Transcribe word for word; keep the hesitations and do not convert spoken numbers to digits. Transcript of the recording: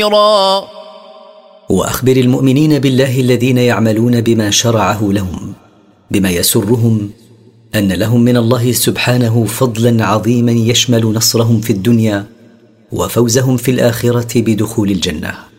وأخبر المؤمنين بالله الذين يعملون بما شرعه لهم بما يسرهم أن لهم من الله سبحانه فضلا عظيما يشمل نصرهم في الدنيا وفوزهم في الآخرة بدخول الجنة.